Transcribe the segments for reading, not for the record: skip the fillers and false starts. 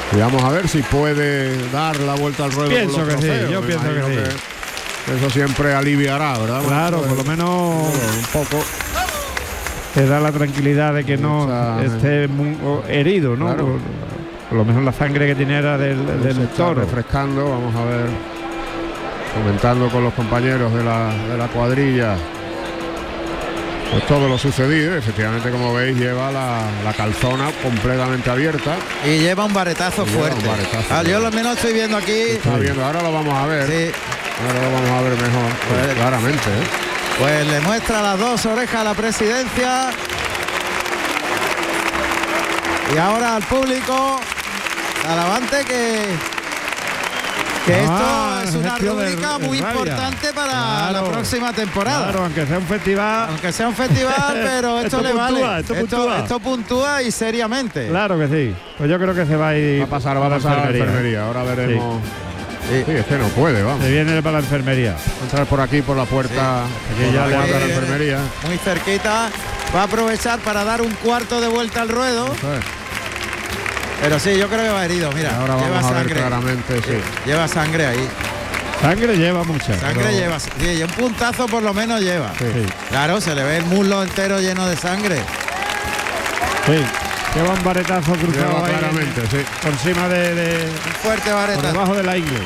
Y vamos a ver si puede dar la vuelta al ruedo. Pienso con los que sí, trofeos. yo Me pienso que imagino sí. que eso siempre aliviará, ¿verdad? Claro, por lo menos un poco. te da la tranquilidad de que no Mucha- esté herido, ¿no? Claro. Por lo menos la sangre que tiene era del Se está toro. refrescando, vamos a ver, comentando con los compañeros de la cuadrilla pues todo lo sucedido. Efectivamente, como veis, lleva la calzona completamente abierta. Y lleva un baretazo Y lleva fuerte. un baretazo. Yo al menos estoy viendo aquí. Está viendo, ahora lo vamos a ver. Sí, Ahora lo vamos a ver mejor, Pues- claramente, ¿eh? pues le muestra las dos orejas a la presidencia. Y ahora al público, Talavante, que Ah, esto es una gestión de rúbrica muy rabia. importante para Claro. la próxima temporada. Claro, aunque sea un festival. Aunque sea un festival, pero esto, Esto le puntúa, vale. esto puntúa. Puntúa y seriamente. Claro que sí. Pues yo creo que se va a ir Va a pasar a la enfermería. Ahora veremos. Sí. Sí, es que no puede, vamos. Se viene para la enfermería. Entrar por aquí, por la puerta. Aquí Por ya la le puerta de la viene. enfermería. Muy cerquita. Va a aprovechar para dar un cuarto de vuelta al ruedo. Eso es. Pero sí, yo creo que va herido. Mira, Ahora lleva vamos a ver sangre. claramente, sí. Lleva sangre ahí. Sangre lleva mucha. Sangre pero- lleva. Sí, y un puntazo por lo menos lleva. Sí. Sí, Claro, se le ve el muslo entero lleno de sangre. sí. Lleva un baretazo cruzado Lleva ahí claramente, sí. por encima de Un fuerte por baretazo. debajo de la ingle.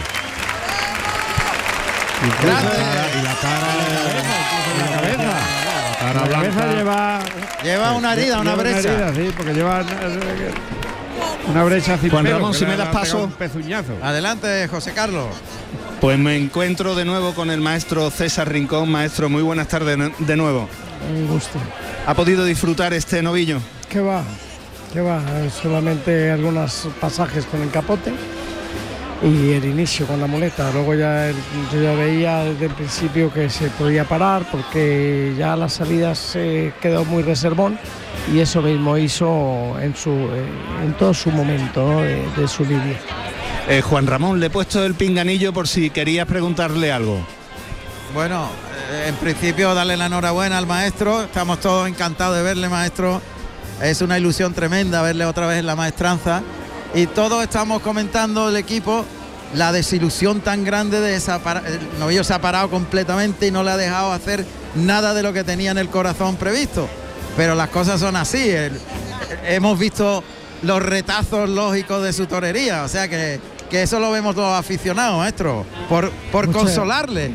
Grande. Y la cara. La cabeza. Cara La cabeza blanca. Lleva una herida, una lleva brecha. herida, sí, porque lleva una brecha sin Juan pelo, Ramón, que si le me das ha pegado paso. un pezuñazo. Adelante, José Carlos. Pues me encuentro de nuevo con el maestro César Rincón. Maestro, muy buenas tardes de nuevo. Un gusto. ¿Ha podido disfrutar este novillo? ¿Qué va? Solamente algunos pasajes con el capote y el inicio con la muleta. Luego ya yo ya veía desde el principio que se podía parar porque ya las salidas se quedó muy reservón y eso mismo hizo en todo su momento, ¿no? de su lidia. Juan Ramón, le he puesto el pinganillo por si querías preguntarle algo. Bueno, en principio darle la enhorabuena al maestro. Estamos todos encantados de verle, maestro. Es una ilusión tremenda verle otra vez en la maestranza. Y todos estamos comentando el equipo la desilusión tan grande de el novillo se ha parado completamente y no le ha dejado hacer nada de lo que tenía en el corazón previsto. Pero las cosas son así. Hemos visto los retazos lógicos de su torería. O sea que eso lo vemos todos aficionados, maestro. Por consolarle.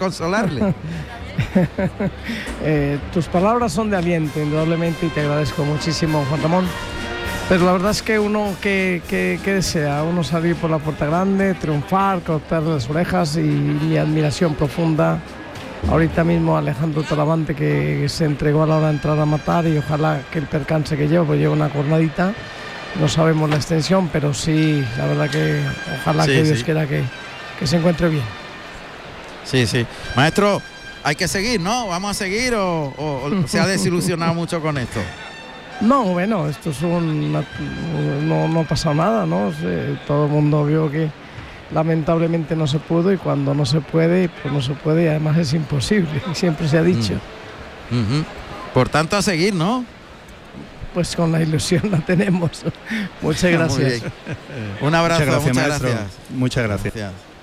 Tus palabras son de aliento, indudablemente, y te agradezco muchísimo, Juan Ramón. Pero la verdad es que uno que desea, uno salir por la puerta grande, triunfar, cortar las orejas, y mi admiración profunda ahorita mismo a Alejandro Talavante, que se entregó a la hora de entrar a matar, y ojalá que el percance que llevo lleve una cornadita. No sabemos la extensión, pero sí, la verdad que ojalá Sí, que Dios sí. quiera que se encuentre bien. Sí, sí. Maestro, hay que seguir, ¿no? ¿Vamos a seguir o se ha desilusionado mucho con esto? No, bueno, esto es no ha pasado nada, ¿no? Todo el mundo vio que lamentablemente no se pudo, y cuando no se puede, pues no se puede, y además es imposible, siempre se ha dicho. Ujú. Por tanto, a seguir, ¿no? Pues con la ilusión la tenemos. Muchas Muy gracias. bien. Un abrazo, muchas maestro. gracias. Muchas gracias.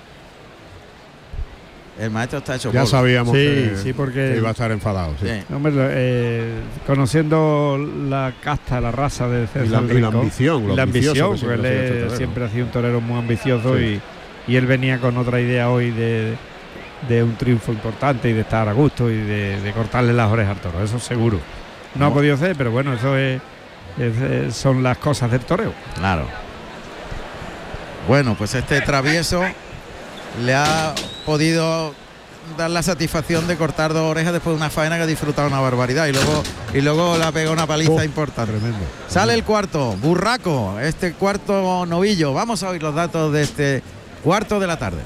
El maestro está hecho Ya polvo. sabíamos Sí, que, sí, porque que iba a estar enfadado. Sí. Sí. hombre, conociendo la casta, la raza de César Y la Rincón, ambición, lo la ambicioso ambición, que porque él siempre ha sido este torero. siempre ha sido un torero muy ambicioso, Sí. y él venía con otra idea hoy de un triunfo importante y de estar a gusto y de cortarle las orejas al toro, eso seguro. No ha podido ser, pero bueno, eso son las cosas del toreo. Claro. Bueno, pues este travieso le ha podido dar la satisfacción de cortar dos orejas después de una faena que ha disfrutado una barbaridad, y luego le ha pegado una paliza importante. Tremendo. Sale el cuarto, Burraco, este cuarto novillo. Vamos a oír los datos de este cuarto de la tarde.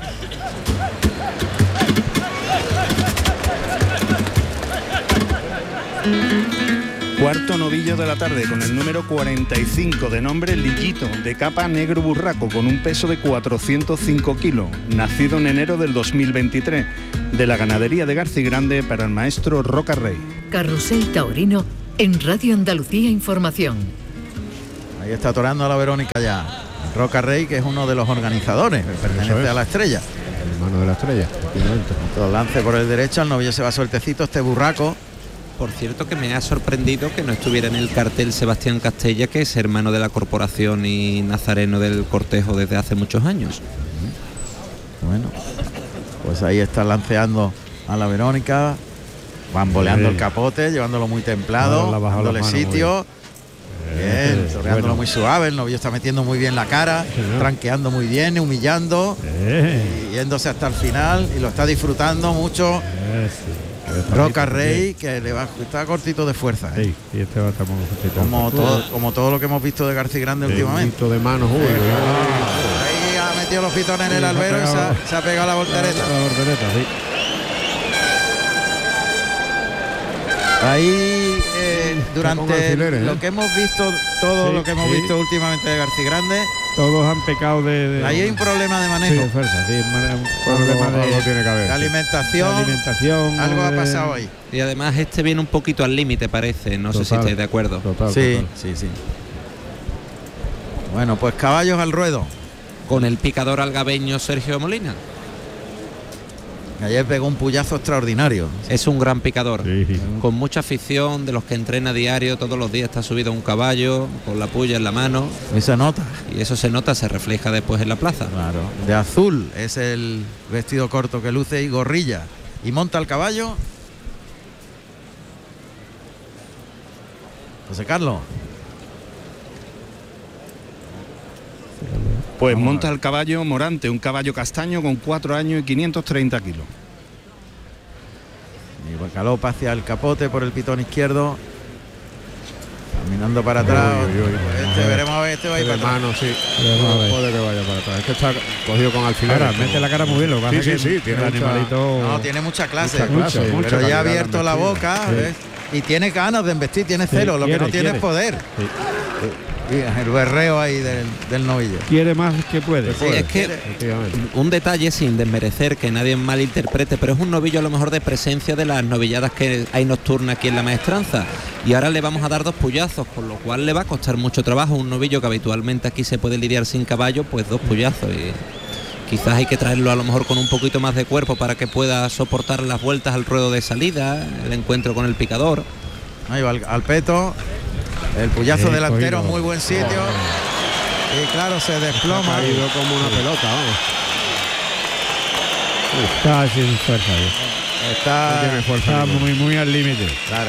Cuarto novillo de la tarde con el número 45, de nombre Lillito, de capa negro burraco, con un peso de 405 kilos, nacido en enero del 2023, de la ganadería de Garcigrande, para el maestro Roca Rey. Carrusel Taurino en Radio Andalucía Información. Ahí está toreando a la Verónica ya. Roca Rey, que es uno de los organizadores, pertenece a la Estrella. Hermano de la Estrella. Otro lance por el derecho, el novillo se va sueltecito, este burraco. Por cierto, que me ha sorprendido que no estuviera en el cartel Sebastián Castella, que es hermano de la corporación y nazareno del cortejo desde hace muchos años. Bueno, pues ahí está lanceando a la Verónica, bamboleando el capote, llevándolo muy templado, dándole sitio. Bien, toreándolo muy suave, el novillo está metiendo muy bien la cara, tranqueando muy bien, humillando, y yéndose hasta el final, y lo está disfrutando mucho. Roca Rey, que le va, está cortito de fuerza. Sí, y este va a estar muy cortito. Como todo lo que hemos visto de García Grande últimamente. De manos, Ahí ha metido los pitones en el albero y se ha pegado la voltereta. Ahí durante lo que hemos visto, lo que hemos visto últimamente de García Grande, todos han pecado de ahí hay un problema de manejo. Sí, de fuerza, sí, un problema algo tiene que haber. De alimentación. Algo ha pasado ahí. Y además este viene un poquito al límite, parece. No sé si estáis de acuerdo. Sí. Bueno, pues caballos al ruedo. Con el picador algabeño Sergio Molina. Ayer pegó un puyazo extraordinario. Es un gran picador, sí. Con mucha afición, de los que entrena a diario, todos los días está subido a un caballo, con la puya en la mano. Y se nota. Y eso se nota, se refleja después en la plaza. Claro. De azul es el vestido corto que luce y gorrilla. Y monta el caballo. José Carlos. Pues monta el caballo Morante, un caballo castaño con 4 años y 530 kilos. Y galopa hacia el capote por el pitón izquierdo. Caminando para atrás. Veremos a ver, este va a ir para atrás. Mano, sí. Puede que vaya para atrás. Es que está cogido con alfileres. Ahora, mete la cara muy bien. Lo que pasa es que tiene el animalito... No, tiene mucha clase. Mucha pero ya ha calidad abierto la boca. ¿Ves? Y tiene ganas de embestir, tiene celo. Lo que no tiene es poder. Y el berreo ahí del novillo. Quiere más que puede. Sí, es que un detalle, sin desmerecer, que nadie malinterprete, pero es un novillo a lo mejor de presencia de las novilladas que hay nocturnas aquí en la Maestranza, y ahora le vamos a dar 2 puyazos, con lo cual le va a costar mucho trabajo. Un novillo que habitualmente aquí se puede lidiar sin caballo, pues 2 puyazos, y quizás hay que traerlo a lo mejor con un poquito más de cuerpo para que pueda soportar las vueltas al ruedo de salida, el encuentro con el picador. Ahí va al peto. El puyazo delantero, muy buen sitio. Y claro, se desploma. Ha caído como una pelota, vamos. Está sin fuerza. Está muy al límite. Claro.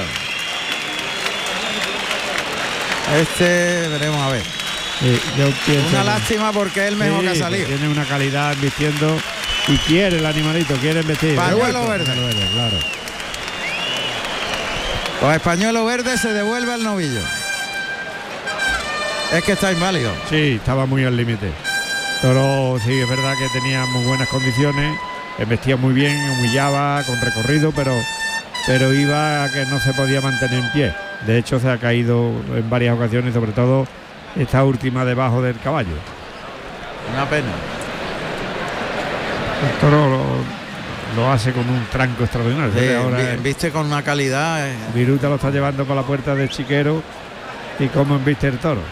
Veremos a ver. Yo pienso una lástima porque es el mejor que ha salido. Tiene una calidad vistiendo y quiere el animalito, quiere vestir. Pañuelo verde. Claro. Con españuelo verde se devuelve al novillo. Es que está inválido. Sí, estaba muy al límite. Toro, sí, es verdad que tenía muy buenas condiciones, vestía muy bien, humillaba con recorrido, pero iba a que no se podía mantener en pie. De hecho, se ha caído en varias ocasiones, sobre todo esta última debajo del caballo. Una pena. El toro lo hace con un tranco extraordinario. Sí, ahora viste con una calidad. Viruta lo está llevando por la puerta del chiquero y cómo embiste el toro.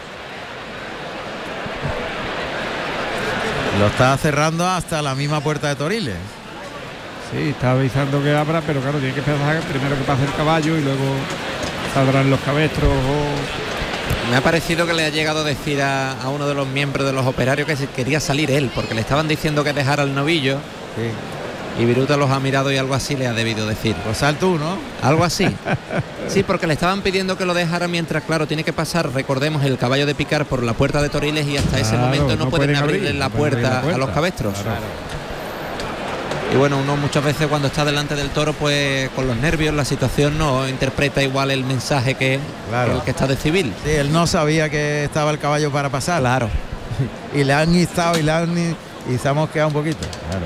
Lo está cerrando hasta la misma puerta de Toriles. Sí, está avisando que abra, pero claro, tiene que empezar primero que pase el caballo y luego saldrán los cabestros. Me ha parecido que le ha llegado a decir a uno de los miembros de los operarios que quería salir él, porque le estaban diciendo que dejara el novillo. Sí. Y Viruta los ha mirado y algo así le ha debido decir. Pues sal tú, ¿no? Algo así. Sí, porque le estaban pidiendo que lo dejara mientras, claro, tiene que pasar, recordemos, el caballo de picar por la puerta de Toriles y hasta ese momento no pueden abrirle la puerta a los cabestros. Claro. Y bueno, uno muchas veces cuando está delante del toro, pues con los nervios, la situación no interpreta igual el mensaje que el que está de civil. Sí, él no sabía que estaba el caballo para pasar. Claro. Y le han instado y se ha mosqueado un poquito. Claro.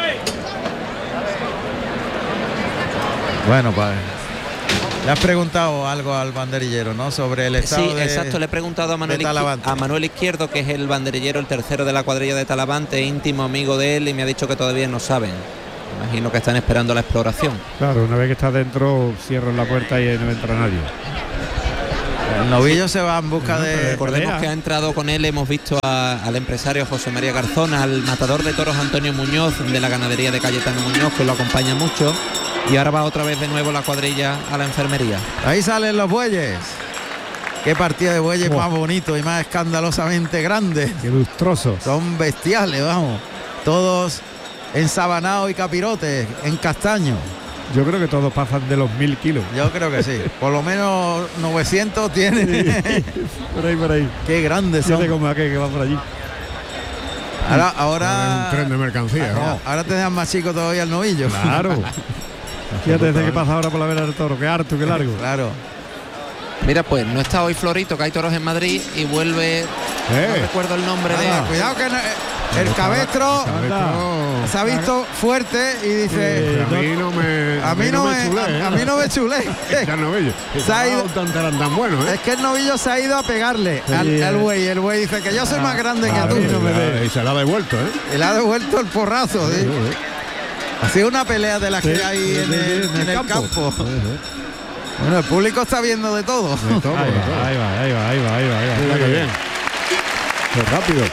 Bueno, pues le has preguntado algo al banderillero, ¿no? Sobre el estado Sí, exacto, le he preguntado a Manuel Izquierdo, que es el banderillero, el tercero de la cuadrilla de Talavante, íntimo amigo de él, y me ha dicho que todavía no saben. Imagino que están esperando la exploración. Claro, una vez que está dentro cierran la puerta y no entra nadie. El novillo se va en busca de... Recordemos que ha entrado con él, hemos visto al empresario José María Garzón, al matador de toros Antonio Muñoz, de la ganadería de Cayetano Muñoz, que lo acompaña mucho. Y ahora va otra vez de nuevo la cuadrilla a la enfermería. Ahí salen los bueyes. Qué partida de bueyes más bonito y más escandalosamente grande. Qué lustrosos. Son bestiales, vamos. Todos ensabanados y capirotes, en castaño. Yo creo que todos pasan de los 1000 kilos. Yo creo que sí. Por lo menos 900 tienen. Por ahí, por ahí. Qué grandes son. Como aquel que va por allí. Ahora un tren de mercancía. ahora te dan más chico todavía el novillo. Claro. Fíjate desde que pasa ahora por la vera del toro. Qué harto, qué largo. Claro. Mira, pues no está hoy Florito, que hay toros en Madrid, y vuelve, no recuerdo el nombre de... Cuidado que el cabestro se ha visto fuerte y dice... A mí no me chulé. Se ha ido, tan bueno, ¿eh? es que el novillo se ha ido a pegarle al buey. El buey dice que yo soy más grande que tú. Y se la ha devuelto, ¿eh? Y le ha devuelto el porrazo. ¿Sí? Ha sido una pelea de las que hay en el campo. Bueno, el público está viendo de todo. Ahí va. Mira qué bien. Qué rápido.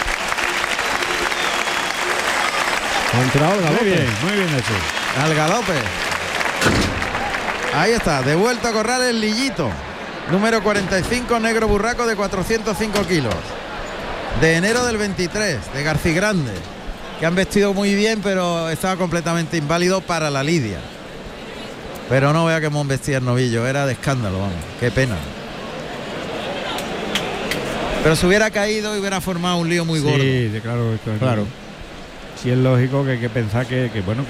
Ha entrado al galope. Muy bien hecho. Al galope. Ahí está, de vuelta a correr el Lillito. Número 45, negro burraco de 405 kilos. De enero del 23, de Garcigrande. Que han vestido muy bien, pero estaba completamente inválido para la lidia. Pero no vea que hemos vestido el novillo, era de escándalo, vamos, qué pena. Pero se hubiera caído y hubiera formado un lío muy gordo. Sí, claro. Sí, es lógico que hay que pensar que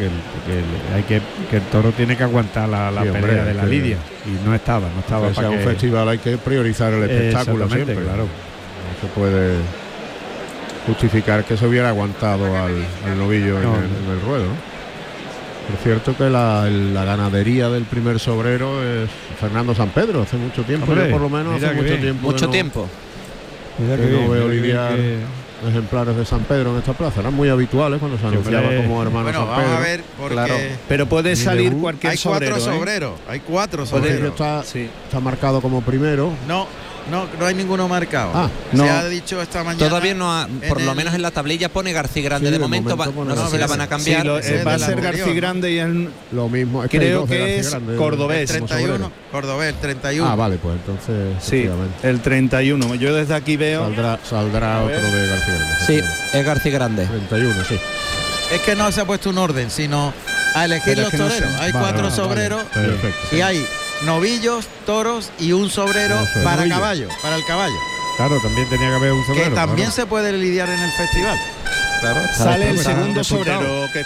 el toro tiene que aguantar la pelea de la lidia. Y no estaba para un festival hay que priorizar el espectáculo siempre. Claro. No se puede justificar que se hubiera aguantado al novillo en el ruedo, ¿no? Por cierto que la ganadería del primer sobrero es Fernando San Pedro, hace mucho tiempo, Hombre, por lo menos hace mucho tiempo. Que no veo lidiar ejemplares de San Pedro en esta plaza. Eran muy habituales cuando se anunciaba como hermano San Pedro. Vamos a ver, porque claro. Pero puede salir cualquier sobrero. Hay cuatro sobreros. Está marcado como primero. No hay ninguno marcado. No. Se ha dicho esta mañana. Todavía no ha, por lo menos en la tablilla pone Garcigrande de momento. No sé si la van a cambiar. Va a ser Garcigrande y el lo mismo. Creo que es Cordobés. El 31. Cordobés, 31. Vale, pues entonces. Sí, el 31. Yo desde aquí veo. Saldrá otro de Garcigrande. Sí, es Garcigrande. 31, sí. Es que no se ha puesto un orden, sino a elegir los toreros. Hay cuatro sobreros y hay novillos, toros y un sobrero para el caballo. Claro, también tenía que haber un sobrero. Que también se puede lidiar en el festival. Claro, sale el segundo sobrero que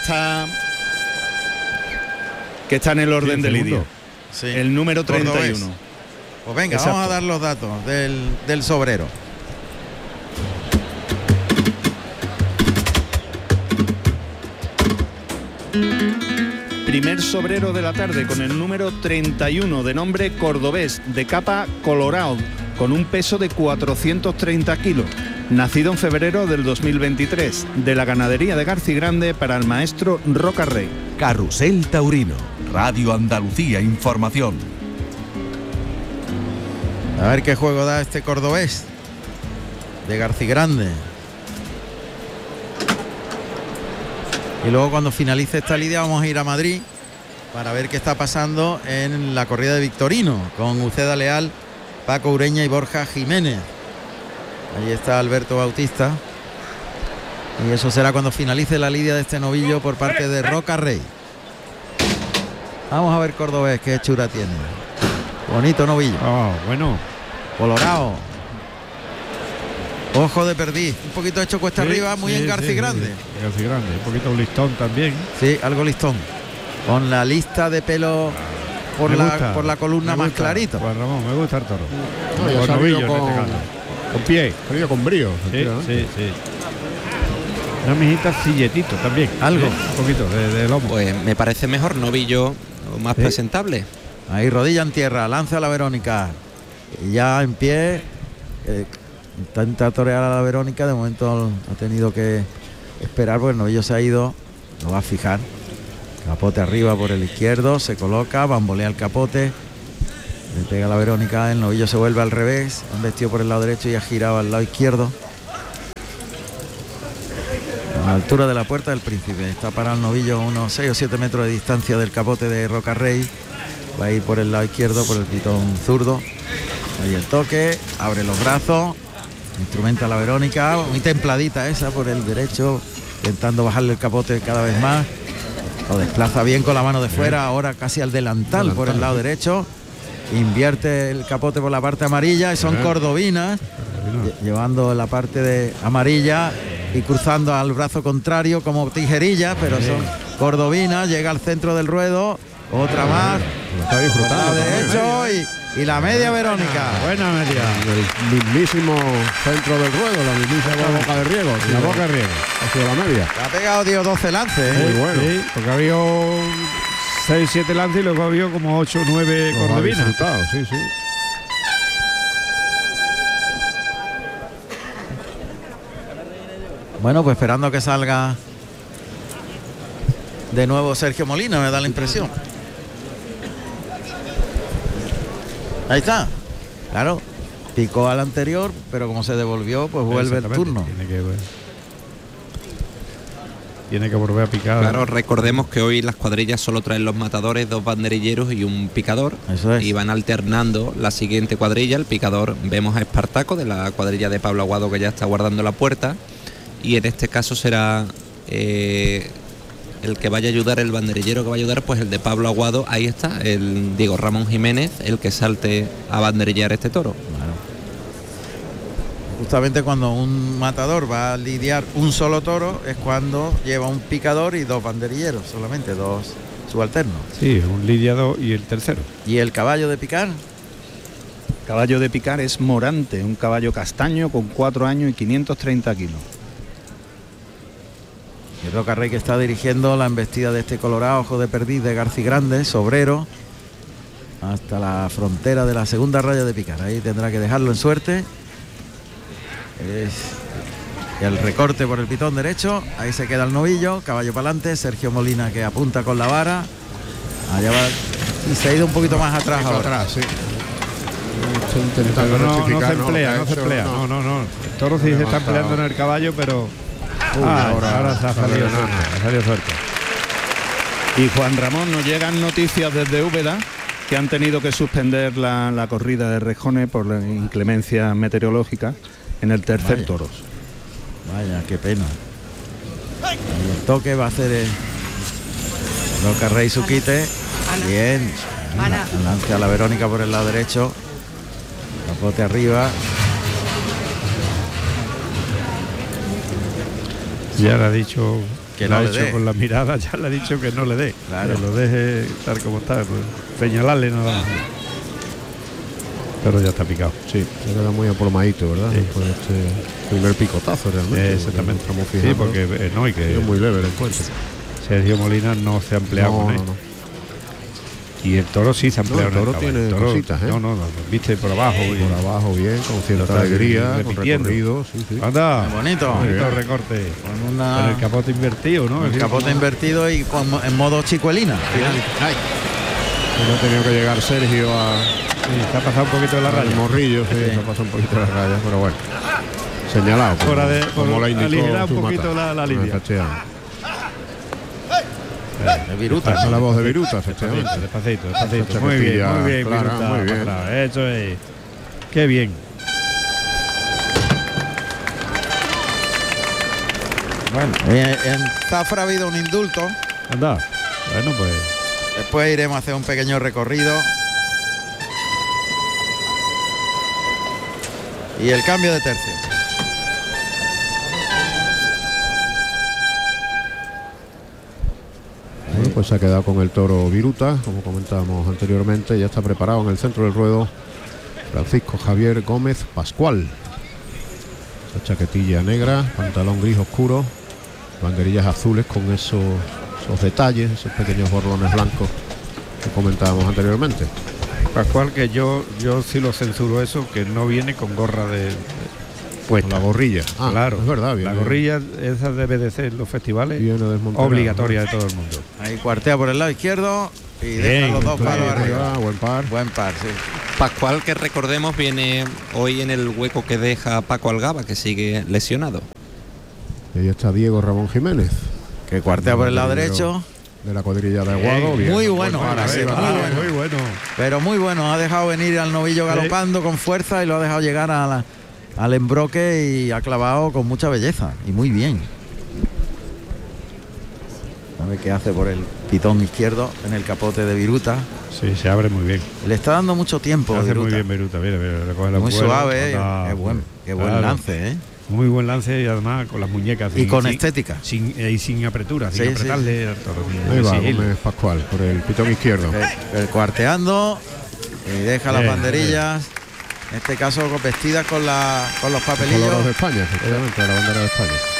está en el orden de lidia. Sí. El número 31. Cordobés. Pues venga, vamos a dar los datos del sobrero. Primer sobrero de la tarde con el número 31, de nombre Cordobés, de capa colorado, con un peso de 430 kilos. Nacido en febrero del 2023, de la ganadería de Garcigrande para el maestro Roca Rey. Carrusel Taurino, Radio Andalucía Información. A ver qué juego da este Cordobés de Garcigrande. Y luego cuando finalice esta lidia vamos a ir a Madrid para ver qué está pasando en la corrida de Victorino con Uceda Leal, Paco Ureña y Borja Jiménez. Ahí está Alberto Bautista. Y eso será cuando finalice la lidia de este novillo por parte de Roca Rey. Vamos a ver Cordobés qué hechura tiene. Bonito novillo. Bueno. Colorado. Ojo de perdiz, un poquito hecho cuesta arriba, muy en Garcigrande. Garcigrande, un poquito listón también. Sí, algo listón. Con la lista de pelo por la columna más clarito. Juan Ramón, me gusta el toro. Con novillo con pie. Con brío. Sí. Una mijita silletito también. Algo. Un poquito de lomo. Pues me parece mejor novillo más presentable. Ahí rodilla en tierra, lanza a la Verónica. Y ya en pie. Intenta torear a la Verónica, de momento ha tenido que esperar porque el novillo se ha ido, lo va a fijar. Capote arriba por el izquierdo, se coloca, bambolea el capote Le pega la Verónica, el novillo se vuelve al revés, ha embestido por el lado derecho y ha girado al lado izquierdo. A la altura de la Puerta del Príncipe. Está para el novillo a unos 6 o 7 metros de distancia del capote de Rocarrey. Va a ir por el lado izquierdo, por el pitón zurdo. Ahí el toque, abre los brazos, instrumenta la Verónica, muy templadita esa por el derecho, intentando bajarle el capote cada vez más. Lo desplaza bien con la mano de fuera, ahora casi al delantal por el lado derecho. Invierte el capote por la parte amarilla y son cordobinas, llevando la parte de amarilla y cruzando al brazo contrario como tijerillas, pero son cordobinas. Llega al centro del ruedo, otra más, Está disfrutando. al derecho y la media Verónica. Buena media. El mismísimo centro del ruedo, la mismísima boca de riego. La boca de riego. Ha sido la media. Le ha pegado, Dios, 12 lances. Muy bueno. Sí, porque había 6, 7 lances y luego había como 8, 9 Los ha cordobinas. disfrutado, sí, sí. Bueno, pues esperando que salga de nuevo Sergio Molina, me da la impresión. Ahí está. Claro, picó al anterior, pero como se devolvió, pues vuelve el Exactamente. turno. Tiene que volver a picar. Claro, recordemos que hoy las cuadrillas solo traen los matadores, 2 banderilleros y un picador. Eso es. Y van alternando la siguiente cuadrilla. El picador, vemos a Espartaco de la cuadrilla de Pablo Aguado, que ya está guardando la puerta. Y en este caso será el que vaya a ayudar, el banderillero que va a ayudar, pues el de Pablo Aguado. Ahí está, el Diego Ramón Jiménez, el que salte a banderillar este toro. Justamente cuando un matador va a lidiar un solo toro es cuando lleva un picador y 2 banderilleros, solamente 2 subalternos. Sí, un lidiado y el tercero. ¿Y el caballo de picar? Caballo de picar es Morante, un caballo castaño con 4 años y 530 kilos. Y Rocarrey, que está dirigiendo la embestida de este colorado ojo de perdiz de García Grande, sobrero, hasta la frontera de la segunda raya de picar. Ahí tendrá que dejarlo en suerte. Y el recorte por el pitón derecho, ahí se queda el novillo, caballo para adelante, Sergio Molina que apunta con la vara. Allá va, y se ha ido un poquito más atrás ahora. Atrás, sí. Está Pero intentando no se rectificar, emplea, no se emplea. No. El toro sí se está empleando en el caballo, pero ahora se ha salido suerte. Ha salido suerte. Y Juan Ramón, nos llegan noticias desde Úbeda que han tenido que suspender la corrida de rejones por la inclemencia meteorológica en el tercer Vaya. toros. Vaya, qué pena. Y el toque va a hacer Rocarrey su quite. Bien. Lance a la Verónica por el lado derecho. Capote arriba. Ya le ha dicho Que lo no ha le hecho dé. con la mirada, ya le ha dicho que no le dé. Claro. Que lo deje tal como está, pues, señalarle nada más. Pero ya está picado. Sí, se queda muy aplomadito, ¿verdad? Sí. Después de este primer picotazo realmente. Exactamente. Estamos Sí, fijando. porque no, y Ha sido que muy leve el encuentro. Sergio Molina no se ha empleado No, con él. no. Y el toro sí se ha empleado. el toro en caballo. tiene El toro- cositas, ¿eh? No, viste por abajo. y Por abajo bien, con cierta está alegría, con repitiendo. recorrido, sí, sí. Anda, Bonito. bonito bien. recorte. Con Con el capote invertido, ¿no? un Es capote decir, invertido y en modo chicuelina. No ha tenido que llegar Sergio a sí, se ha pasado un poquito de la el raya. morrillo, sí, se ha pasado un poquito las rayas, pero bueno. Señalado, como, Hora de- como por la indicó aligerar un su poquito mata. la línea. Efectivamente. De Viruta. Esa es la voz de Viruta, efectivamente. Despacito. Esa Muy bien, chaquetilla muy bien, clara, Viruta, muy bien. para atrás. Eso es. Qué bien. Bueno, en Zafra ha habido un indulto. Anda. Bueno, pues. Después iremos a hacer un pequeño recorrido. Y el cambio de tercio. Bueno, pues se ha quedado con el toro Viruta, como comentábamos anteriormente, ya está preparado en el centro del ruedo Francisco Javier Gómez Pascual. Esa chaquetilla negra, pantalón gris oscuro, banderillas azules con esos detalles, esos pequeños borlones blancos que comentábamos anteriormente. Pascual, que yo sí lo censuro eso, que no viene con gorra de puesta. Con la gorrilla. Ah, claro, es verdad, la viene- gorrilla esa debe de ser en los festivales viene desmontada, obligatoria de todo el mundo. Ahí cuartea por el lado izquierdo y deja los dos palos Ahí arriba. va, buen par. Buen par, sí. Pascual, que recordemos, viene hoy en el hueco que deja Paco Algaba, que sigue lesionado. Y ahí está Diego Ramón Jiménez, Que cuartea por el lado Diego derecho. de la cuadrilla de Aguado. Bien, muy bueno, buen par, ahora sí, ahí va. muy bueno. Pero muy bueno, ha dejado venir al novillo galopando con fuerza y lo ha dejado llegar al embroque y ha clavado con mucha belleza y muy bien. A ver qué hace por el pitón izquierdo en el capote de Viruta. Sí, se abre muy bien. Le está dando mucho tiempo. Hace muy Viruta. bien Viruta, mira, le coge la Muy vuelo, suave, anda, qué buen claro. lance, ¿eh? Muy buen lance y además con las muñecas. Y con estética. Y sin apretura, sin Sí, apretarle al toro. Ahí va Sí, Gómez Pascual por el pitón izquierdo. El cuarteando y deja las banderillas. En este caso vestidas con los Colores papelillos. de España, efectivamente, la bandera de España.